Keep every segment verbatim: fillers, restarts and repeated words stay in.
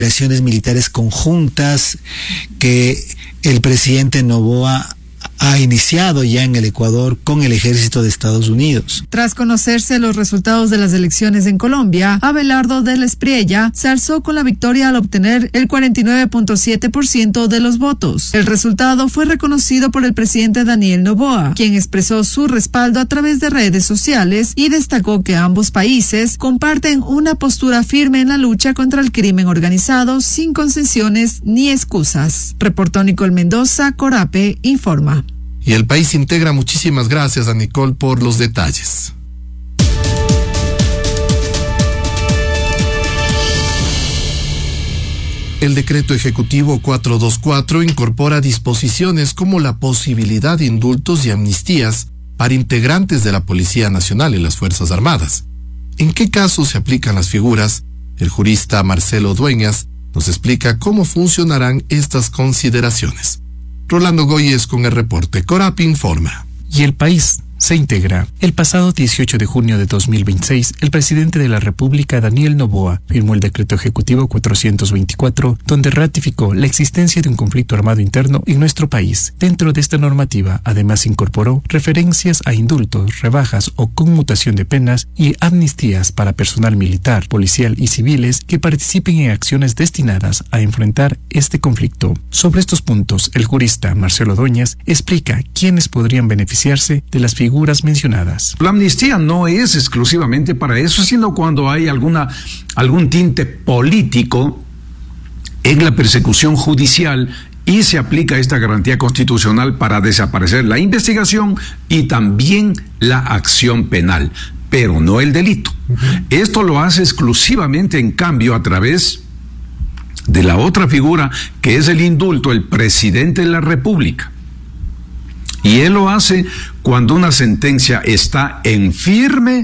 operaciones militares conjuntas que el presidente Noboa ha iniciado ya en el Ecuador con el ejército de Estados Unidos. Tras conocerse los resultados de las elecciones en Colombia, Abelardo de la Espriella se alzó con la victoria al obtener el cuarenta y nueve punto siete por ciento de los votos. El resultado fue reconocido por el presidente Daniel Noboa, quien expresó su respaldo a través de redes sociales y destacó que ambos países comparten una postura firme en la lucha contra el crimen organizado sin concesiones ni excusas. Reportó Nicole Mendoza, Corape informa. Y el país integra. Muchísimas gracias a Nicole por los detalles. El decreto ejecutivo cuatrocientos veinticuatro incorpora disposiciones como la posibilidad de indultos y amnistías para integrantes de la Policía Nacional y las Fuerzas Armadas. ¿En qué casos se aplican las figuras? El jurista Marcelo Dueñas nos explica cómo funcionarán estas consideraciones. Rolando Goyes con el reporte. Corap informa. Y el país se integra. El pasado dieciocho de junio de dos mil veintiséis, el presidente de la República, Daniel Noboa, firmó el decreto ejecutivo cuatrocientos veinticuatro, donde ratificó la existencia de un conflicto armado interno en nuestro país. Dentro de esta normativa, además incorporó referencias a indultos, rebajas o conmutación de penas y amnistías para personal militar, policial y civiles que participen en acciones destinadas a enfrentar este conflicto. Sobre estos puntos, el jurista Marcelo Dueñas explica quiénes podrían beneficiarse de las figuras mencionadas. La amnistía no es exclusivamente para eso, sino cuando hay alguna algún tinte político en la persecución judicial y se aplica esta garantía constitucional para desaparecer la investigación y también la acción penal, pero no el delito. Uh-huh. Esto lo hace exclusivamente, en cambio, a través de la otra figura que es el indulto, el presidente de la República. Y él lo hace cuando una sentencia está en firme,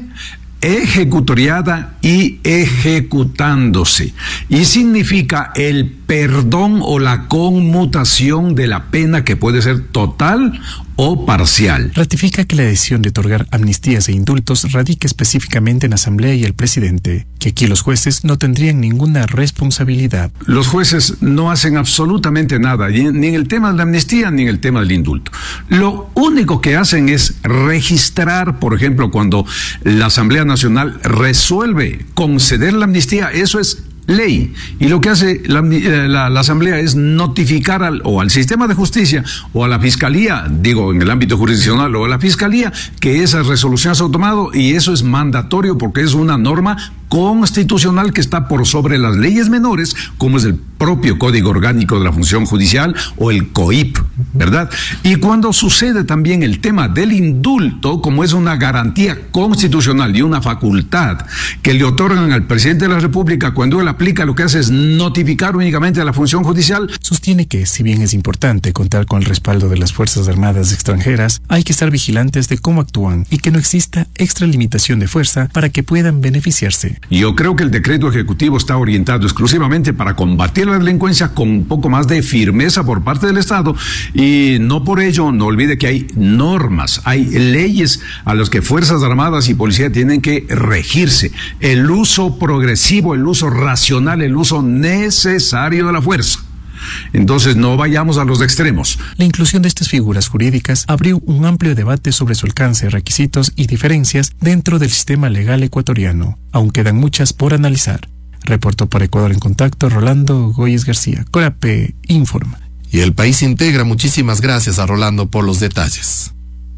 ejecutoriada y ejecutándose. Y significa el perdón o la conmutación de la pena, que puede ser total o parcial. Ratifica que la decisión de otorgar amnistías e indultos radica específicamente en la Asamblea y el presidente, que aquí los jueces no tendrían ninguna responsabilidad. Los jueces no hacen absolutamente nada, ni en el tema de la amnistía ni en el tema del indulto. Lo único que hacen es registrar, por ejemplo, cuando la Asamblea Nacional resuelve conceder la amnistía, eso es ley, y lo que hace la, la, la Asamblea es notificar al, o al sistema de justicia o a la Fiscalía, digo en el ámbito jurisdiccional, o a la Fiscalía, que esas resoluciones se han tomado, y eso es mandatorio porque es una norma constitucional que está por sobre las leyes menores, como es el propio Código Orgánico de la Función Judicial o el C O I P, ¿verdad? Y cuando sucede también el tema del indulto, como es una garantía constitucional y una facultad que le otorgan al presidente de la República, cuando él aplica, lo que hace es notificar únicamente a la función judicial. Sostiene que, si bien es importante contar con el respaldo de las Fuerzas Armadas extranjeras, hay que estar vigilantes de cómo actúan y que no exista extralimitación de fuerza para que puedan beneficiarse. Yo creo que el decreto ejecutivo está orientado exclusivamente para combatir la delincuencia con un poco más de firmeza por parte del Estado, y no por ello no olvide que hay normas, hay leyes a las que Fuerzas Armadas y Policía tienen que regirse. El uso progresivo, el uso racional, el uso necesario de la fuerza. Entonces no vayamos a los extremos. La inclusión de estas figuras jurídicas abrió un amplio debate sobre su alcance, requisitos y diferencias dentro del sistema legal ecuatoriano. Aún quedan muchas por analizar. Reportó para Ecuador en Contacto Rolando Goyes García. Corape informa. Y el país integra. Muchísimas gracias a Rolando por los detalles.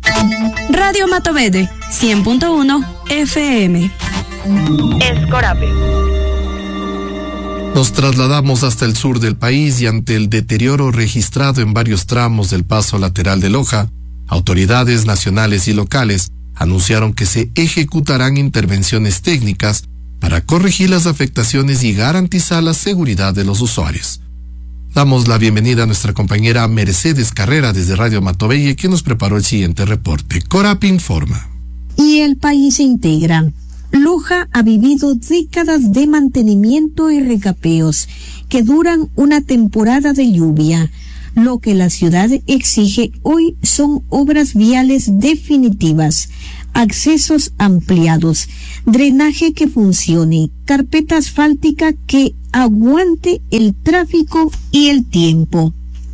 Radio Matovede, cien punto uno F M. Es Corape. Nos trasladamos hasta el sur del país y ante el deterioro registrado en varios tramos del paso lateral de Loja, autoridades nacionales y locales anunciaron que se ejecutarán intervenciones técnicas para corregir las afectaciones y garantizar la seguridad de los usuarios. Damos la bienvenida a nuestra compañera Mercedes Carrera desde Radio Matovelle, que nos preparó el siguiente reporte. Corap informa. Y el país se integra. Loja ha vivido décadas de mantenimiento y recapeos que duran una temporada de lluvia. Lo que la ciudad exige hoy son obras viales definitivas. accesos ampliados, drenaje que funcione, carpeta asfáltica que aguante el tráfico y el tiempo.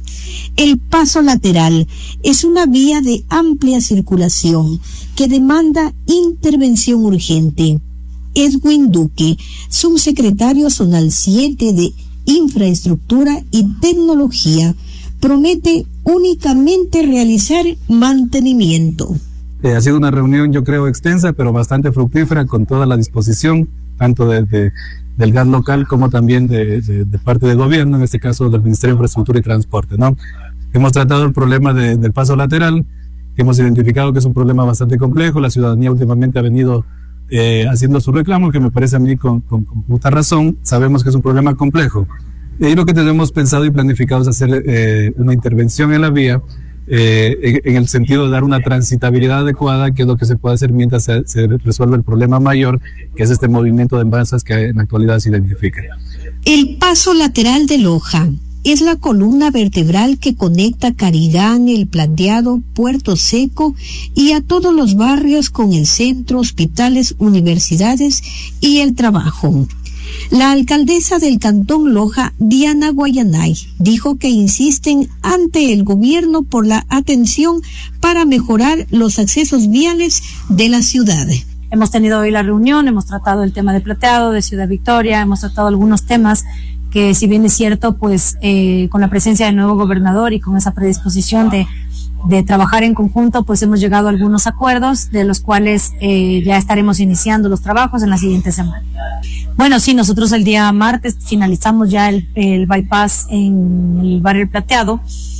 El paso lateral es una vía de amplia circulación que demanda intervención urgente. Edwin Duque, subsecretario zonal siete de Infraestructura y Tecnología, promete únicamente realizar mantenimiento. Eh, ha sido una reunión, yo creo, extensa, pero bastante fructífera, con toda la disposición, tanto de, de, del G A T local como también de, de, de parte del gobierno, en este caso del Ministerio de Infraestructura y Transporte, ¿no? Hemos tratado el problema de, del paso lateral, hemos identificado que es un problema bastante complejo, la ciudadanía últimamente ha venido eh, haciendo su reclamo, que me parece a mí con, con, con justa razón. Sabemos que es un problema complejo. Y lo que tenemos pensado y planificado es hacer eh, una intervención en la vía, eh, en, en el sentido de dar una transitabilidad adecuada, que es lo que se puede hacer mientras se, se resuelve el problema mayor, que es este movimiento de masas que en la actualidad se identifica. El paso lateral de Loja es la columna vertebral que conecta Caridán, El Plateado, Puerto Seco y a todos los barrios con el centro, hospitales, universidades y el trabajo. La alcaldesa del Cantón Loja, Diana Guayanay, dijo que insisten ante el gobierno por la atención para mejorar los accesos viales de la ciudad. Hemos tenido hoy la reunión, hemos tratado el tema de Plateado, de Ciudad Victoria, hemos tratado algunos temas que, si bien es cierto, pues eh, con la presencia del nuevo gobernador y con esa predisposición de de trabajar en conjunto, pues hemos llegado a algunos acuerdos de los cuales eh, ya estaremos iniciando los trabajos en la siguiente semana. Bueno, sí, nosotros el día martes finalizamos ya el, el bypass en el barrio El Plateado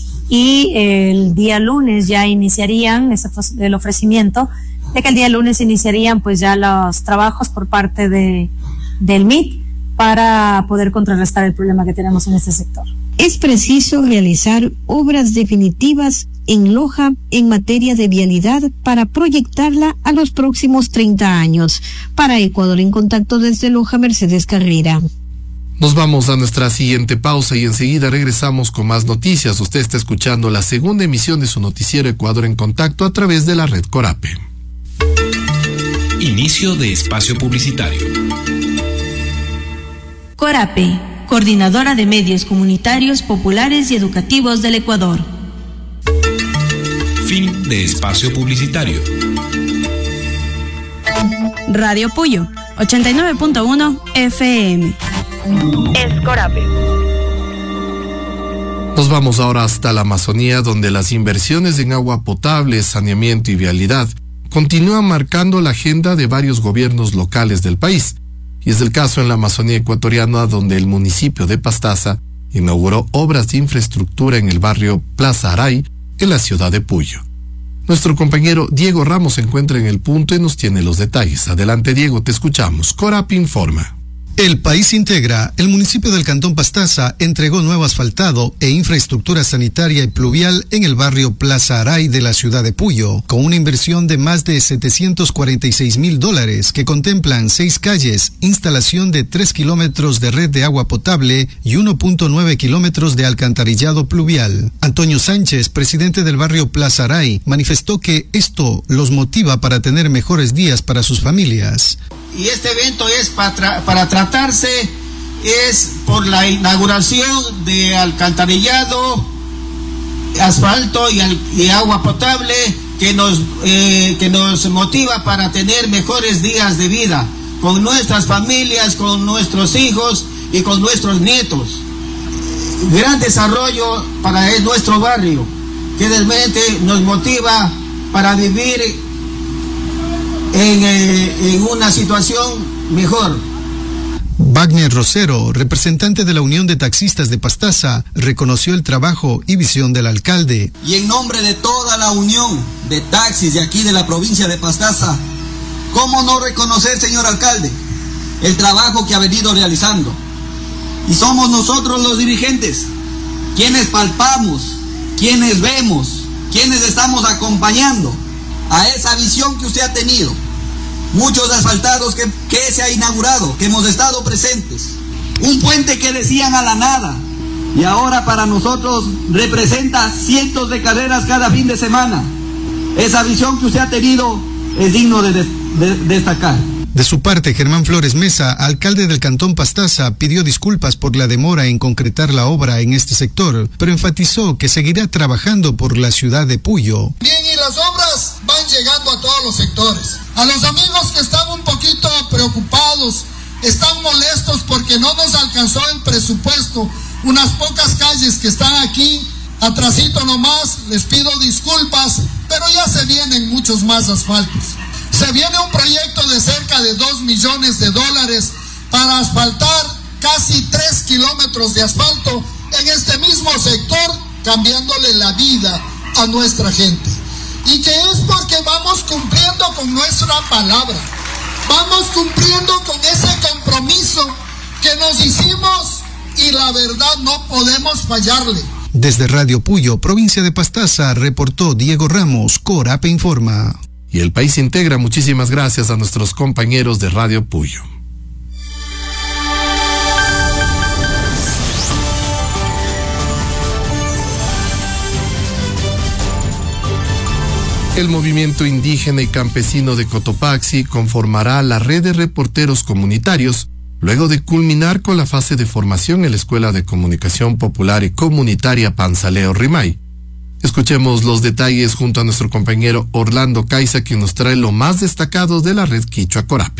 y el día lunes ya iniciarían, ese fue el ofrecimiento, de que el día lunes iniciarían pues ya los trabajos por parte de del M I T para poder contrarrestar el problema que tenemos en este sector. Es preciso realizar obras definitivas en Loja en materia de vialidad para proyectarla a los próximos treinta años. Para Ecuador en Contacto desde Loja, Mercedes Carrera. Nos vamos a nuestra siguiente pausa y enseguida regresamos con más noticias. Usted está escuchando la segunda emisión de su noticiero Ecuador en Contacto a través de la red Corape. Inicio de espacio publicitario. Corape, Coordinadora de Medios Comunitarios, Populares y Educativos del Ecuador. Fin de espacio publicitario. Radio Puyo, ochenta y nueve punto uno F M. Es Corape. Nos vamos ahora hasta la Amazonía, donde las inversiones en agua potable, saneamiento y vialidad continúan marcando la agenda de varios gobiernos locales del país. Y es el caso en la Amazonía ecuatoriana, donde el municipio de Pastaza inauguró obras de infraestructura en el barrio Plaza Aray, en la ciudad de Puyo. Nuestro compañero Diego Ramos se encuentra en el punto y nos tiene los detalles. Adelante, Diego, te escuchamos. Corapi informa. El País Integra, el municipio del Cantón Pastaza, entregó nuevo asfaltado e infraestructura sanitaria y pluvial en el barrio Plaza Aray de la ciudad de Puyo, con una inversión de más de setecientos cuarenta y seis mil dólares que contemplan seis calles, instalación de tres kilómetros de red de agua potable y uno punto nueve kilómetros de alcantarillado pluvial. Antonio Sánchez, presidente del barrio Plaza Aray, manifestó que esto los motiva para tener mejores días para sus familias. Y este evento es para, tra- para tratarse, es por la inauguración de alcantarillado, asfalto y, al- y agua potable que nos, eh, que nos motiva para tener mejores días de vida con nuestras familias, con nuestros hijos y con nuestros nietos. Gran desarrollo para el, nuestro barrio, que realmente nos motiva para vivir En, eh, en una situación mejor. Wagner Rosero, representante de la Unión de Taxistas de Pastaza, reconoció el trabajo y visión del alcalde. Y en nombre de toda la Unión de Taxis de aquí de la provincia de Pastaza, ¿cómo no reconocer, señor alcalde, el trabajo que ha venido realizando? Y somos nosotros los dirigentes, quienes palpamos, quienes vemos, quienes estamos acompañando a esa visión que usted ha tenido. Muchos asfaltados que, que se ha inaugurado, que hemos estado presentes. Un puente que decían a la nada y ahora para nosotros representa cientos de carreras cada fin de semana. Esa visión que usted ha tenido es digno de, de, de destacar. De su parte, Germán Flores Mesa, alcalde del Cantón Pastaza, pidió disculpas por la demora en concretar la obra en este sector, pero enfatizó que seguirá trabajando por la ciudad de Puyo. Bien, y las obras van llegando a todos los sectores. A los amigos que están un poquito preocupados, están molestos porque no nos alcanzó el presupuesto, unas pocas calles que están aquí, atrasito nomás, les pido disculpas, pero ya se vienen muchos más asfaltos. Se viene un proyecto de cerca de dos millones de dólares para asfaltar casi tres kilómetros de asfalto en este mismo sector, cambiándole la vida a nuestra gente. Y que es porque vamos cumpliendo con nuestra palabra, vamos cumpliendo con ese compromiso que nos hicimos y la verdad no podemos fallarle. Desde Radio Puyo, provincia de Pastaza, reportó Diego Ramos, Corape Informa. Y el país integra. Muchísimas gracias a nuestros compañeros de Radio Puyo. El movimiento indígena y campesino de Cotopaxi conformará la red de reporteros comunitarios luego de culminar con la fase de formación en la Escuela de Comunicación Popular y Comunitaria Panzaleo Rimay. Escuchemos los detalles junto a nuestro compañero Orlando Caiza, quien nos trae lo más destacado de la red Quichua Corape.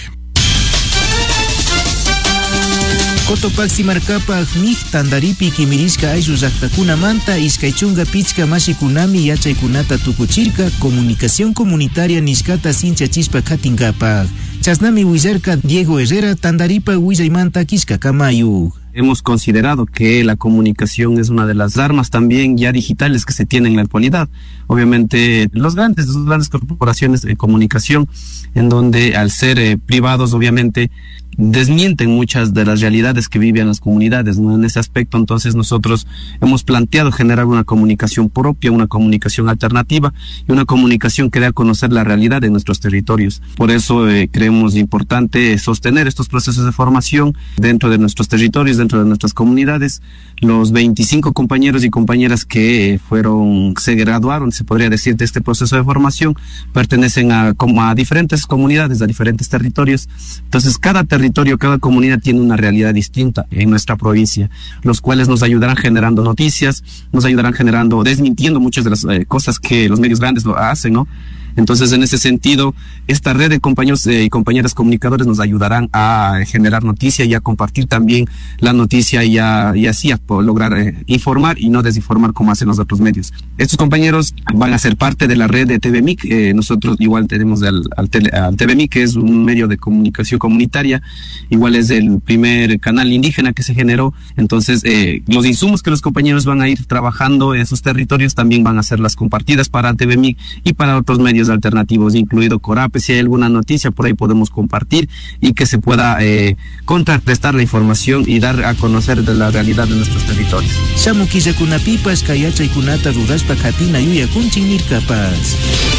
Cotopaxi markapa mig tandaripi kimirishka ayllu llaqtakunamanta iskaychunga pichka mashikunami yachaykunata tukuchirka comunicación comunitaria nishkata sinchachispa katinkapaq. Chasnami willarka Diego Herrera tandaripa willaymanta kishkakamayu. Hemos considerado que la comunicación es una de las armas también ya digitales que se tienen en la actualidad. Obviamente los grandes, las grandes corporaciones de comunicación, en donde al ser eh, privados obviamente desmienten muchas de las realidades que viven las comunidades, ¿no? En ese aspecto, entonces nosotros hemos planteado generar una comunicación propia, una comunicación alternativa y una comunicación que dé a conocer la realidad de nuestros territorios. Por eso eh, creemos importante sostener estos procesos de formación dentro de nuestros territorios, dentro de nuestras comunidades. Los veinticinco compañeros y compañeras que eh, fueron, se graduaron, se podría decir, de este proceso de formación, pertenecen a, a diferentes comunidades, a diferentes territorios. Entonces, cada territorio Territorio, cada comunidad tiene una realidad distinta en nuestra provincia, los cuales nos ayudarán generando noticias, nos ayudarán generando, desmintiendo muchas de las eh, cosas que los medios grandes lo hacen, ¿no? Entonces, en ese sentido, esta red de compañeros eh, y compañeras comunicadores nos ayudarán a generar noticia y a compartir también la noticia y, a, y así a lograr eh, informar y no desinformar como hacen los otros medios. Estos compañeros van a ser parte de la red de T V M I C. Eh, nosotros igual tenemos al, al, tele, al T V M I C, que es un medio de comunicación comunitaria. Igual es el primer canal indígena que se generó. Entonces, eh, los insumos que los compañeros van a ir trabajando en esos territorios también van a ser las compartidas para T V M I C y para otros medios alternativos, incluido Corape. Si hay alguna noticia por ahí podemos compartir y que se pueda eh, contrarrestar la información y dar a conocer de la realidad de nuestros territorios. Shamukillakunapipas kayachaykunata ruraspa katina yuyakunchik nirkapas.